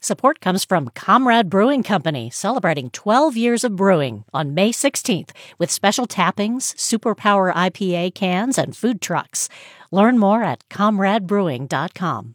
Support comes from Comrade Brewing Company, celebrating 12 years of brewing on May 16th with special tappings, Superpower IPA cans, and food trucks. Learn more at comradebrewing.com.